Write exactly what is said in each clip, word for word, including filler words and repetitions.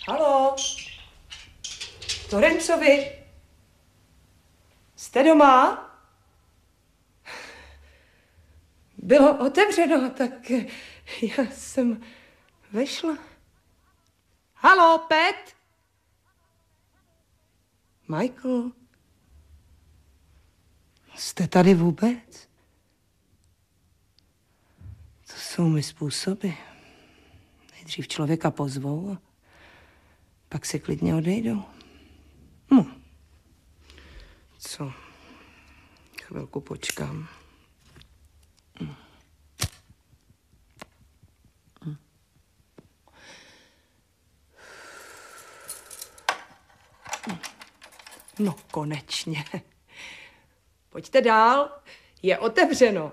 Haló? Torencovi? Jste doma? Bylo otevřeno, tak já jsem vešla. Haló, Pet? Michael? Jste tady vůbec? To jsou mi způsoby. Nejdřív člověka pozvou a pak se klidně odejdou. No. Co? Chvilku počkám. No konečně. Pojďte dál, je otevřeno.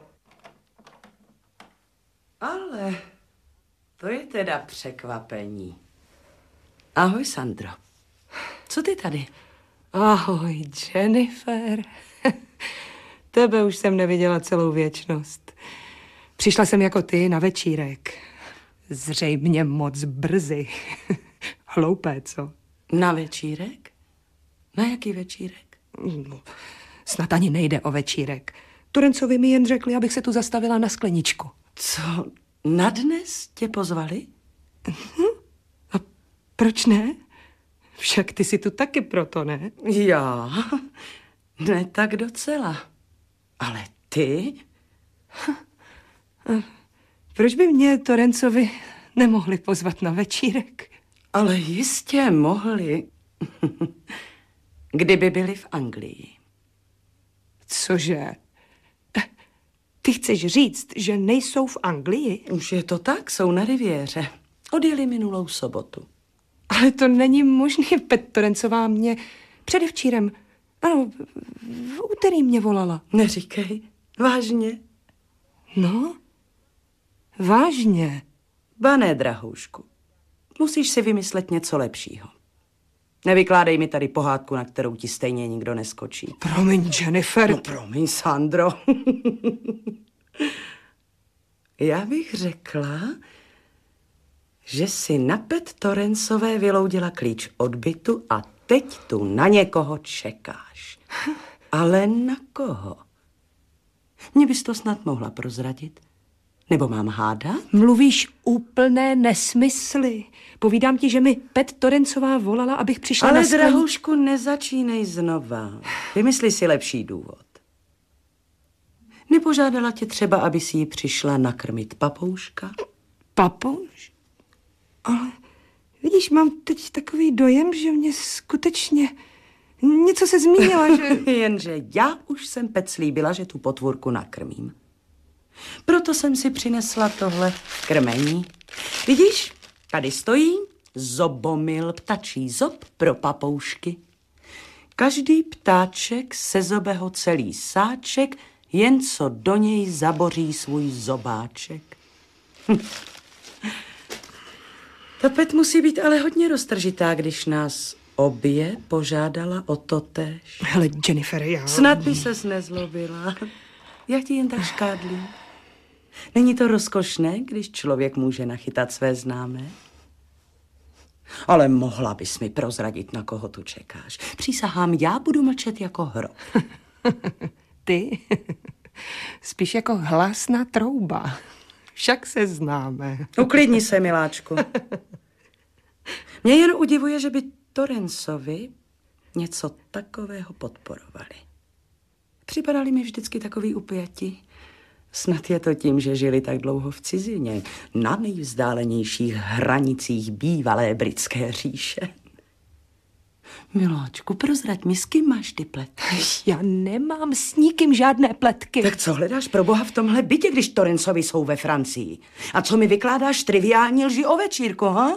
Ale to je teda překvapení. Ahoj, Sandro. Co ty tady? Ahoj, Jennifer. Tebe už jsem neviděla celou věčnost. Přišla jsem jako ty na večírek. Zřejmě moc brzy. Hloupé, co? Na večírek? Na jaký večírek? No, snad ani nejde o večírek. Torencovi mi jen řekli, abych se tu zastavila na skleničku. Co? Na dnes tě pozvali? A proč ne? Však ty si tu taky proto, ne? Já? Ne tak docela. Ale ty? A proč by mě Torencovi nemohli pozvat na večírek? Ale jistě mohli. Kdyby byli v Anglii. Cože? Ty chceš říct, že nejsou v Anglii? Už je to tak, jsou na riviéře. Odjeli minulou sobotu. Ale to není možný, Pet Torencová mě předevčírem, ano, v úterý mě volala. Neříkej, vážně? No, vážně. Ba ne, drahoušku. Musíš si vymyslet něco lepšího. Nevykládej mi tady pohádku, na kterou ti stejně nikdo neskočí. Promiň, Jennifer. No promiň, Sandro. Já bych řekla, že si na Pet Torencové vyloudila klíč od bytu a teď tu na někoho čekáš. Ale na koho? Mě bys to snad mohla prozradit? Nebo mám hádat? Mluvíš úplné nesmysly. Povídám ti, že mi Pet Torencová volala, abych přišla Ale na sklen... drahoušku, nezačínej znova. Vymysli si lepší důvod. Nepožádala tě třeba, aby si ji přišla nakrmit papouška? Papouš? Ale vidíš, mám teď takový dojem, že mě skutečně něco se zmínila, že... Jenže já už jsem Pet slíbila, že tu potvůrku nakrmím. Proto jsem si přinesla tohle krmení. Vidíš, tady stojí zobomil ptačí zob pro papoušky. Každý ptáček sezobe ho celý sáček, jen co do něj zaboří svůj zobáček. Ta Pet musí být ale hodně roztržitá, když nás obě požádala o totéž. Hele, Jennifer, já... Snad by ses nezlobila. Já ti jen tak škádlím. Není to rozkošné, když člověk může nachytat své známé? Ale mohla bys mi prozradit, na koho tu čekáš. Přísahám, já budu mlčet jako hrob. Ty? Spíš jako hlasná trouba. Však se známe. Uklidni se, miláčku. Mě jen udivuje, že by Torencovi něco takového podporovali. Připadali mi vždycky takový upjatí. Snad je to tím, že žili tak dlouho v cizině, na nejvzdálenějších hranicích bývalé britské říše. Miláčku, prozrať mi, s kým máš ty pletky? Já nemám s nikým žádné pletky. Tak co hledáš pro boha v tomhle bytě, když Torencovi jsou ve Francii? A co mi vykládáš triviální lži o večírku, ha?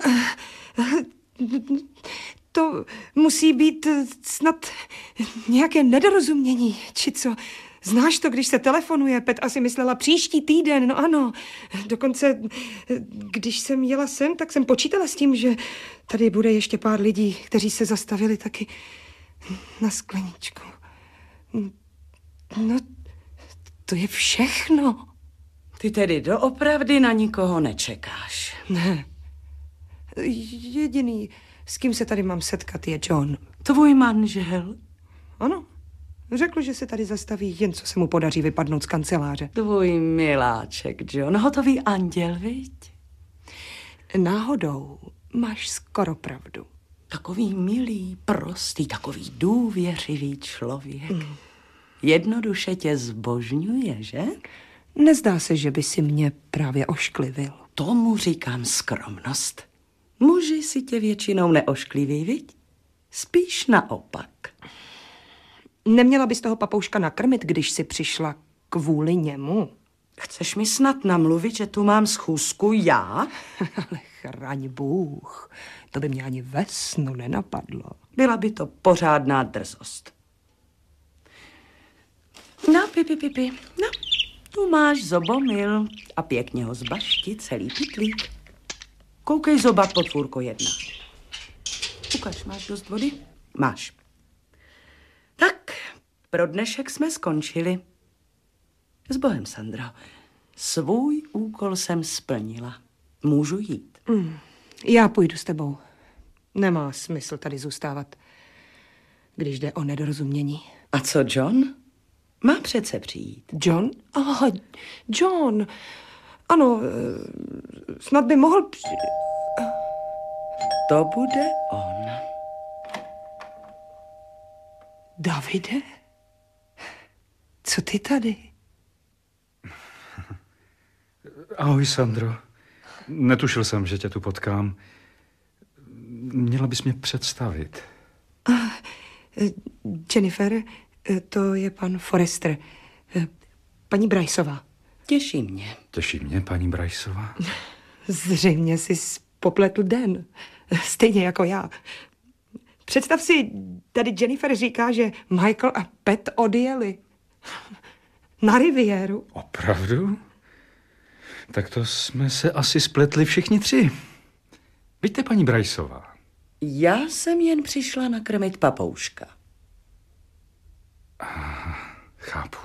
To musí být snad nějaké nedorozumění, či co? Znáš to, když se telefonuje? Pet asi myslela příští týden, no ano. Dokonce, když jsem jela sem, tak jsem počítala s tím, že tady bude ještě pár lidí, kteří se zastavili taky na skleničku. No, to je všechno. Ty tedy doopravdy na nikoho nečekáš. Ne. Jediný, S kým se tady mám setkat, je John. Tvůj manžel? Ano. Řekl, že se tady zastaví, jen co se mu podaří vypadnout z kanceláře. Tvůj miláček, John. Hotový anděl, viď? Náhodou máš skoro pravdu. Takový milý, prostý, takový důvěřivý člověk. Mm. Jednoduše tě zbožňuje, že? Nezdá se, že by si mě právě ošklivil. Tomu říkám skromnost. Muži si tě většinou neoškliví, viď? Spíš naopak. Neměla bys toho papouška nakrmit, když jsi přišla kvůli němu? Chceš mi snad namluvit, že tu mám schůzku já? Ale chraň Bůh, to by mě ani ve snu nenapadlo. Byla by to pořádná drzost. No, pipi, pipi, no, tu máš zobomyl a pěkně ho zbašti celý pytlík. Koukej zobat, potvůrko jedna. Ukaž, máš dost vody? Máš. Tak, pro dnešek jsme skončili. S Bohem, Sandro. Svůj úkol jsem splnila. Můžu jít. Mm, já půjdu s tebou. Nemá smysl tady zůstávat, když jde o nedorozumění. A co John? Má přece přijít. John? Aha, John. Ano, snad by mohl při... To bude on. Davide? Co ty tady? Ahoj, Sandro. Netušil jsem, že tě tu potkám. Měla bys mě představit. Uh, Jennifer, to je pan Forrester. Paní Bryceová. Těší mě. Těší mě, paní Bryceová. Zřejmě jsi popletl den. Stejně jako já. Představ si, tady Jennifer říká, že Michael a Pat odjeli. Na riviéru. Opravdu? Tak to jsme se asi spletli všichni tři. Víte, paní Bryceová. Já jsem jen přišla nakrmit papouška. Aha, chápu.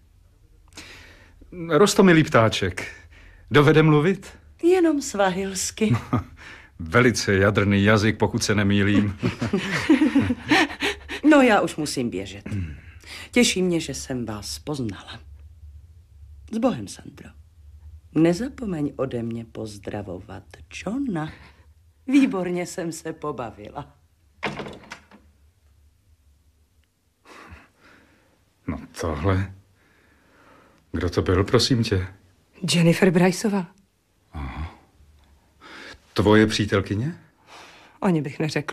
Roztomilý ptáček. Dovede mluvit? Jenom svahilsky. Velice jadrný jazyk, pokud se nemýlím. No, já už musím běžet. Těší mě, že jsem vás poznala. S Bohem, Sandro. Nezapomeň ode mě pozdravovat Johna. Výborně jsem se pobavila. No tohle... Kdo to byl, prosím tě? Jennifer Bryceová. Aha. Tvoje přítelkyně? Ani bych neřekl.